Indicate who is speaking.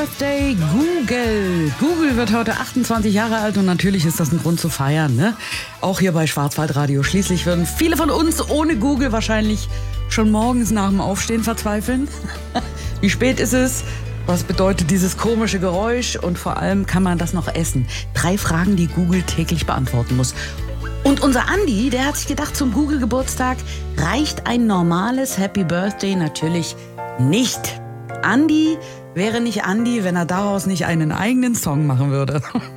Speaker 1: Birthday Google. Google wird heute 28 Jahre alt und natürlich ist das ein Grund zu feiern, ne? Auch hier bei Schwarzwaldradio. Schließlich würden viele von uns ohne Google wahrscheinlich schon morgens nach dem Aufstehen verzweifeln. Wie spät ist es? Was bedeutet dieses komische Geräusch? Und vor allem, kann man das noch essen? 3 Fragen, die Google täglich beantworten muss. Und unser Andi, der hat sich gedacht, zum Google-Geburtstag reicht ein normales Happy Birthday natürlich nicht. Andi wäre nicht Andi, wenn er daraus nicht einen eigenen Song machen würde.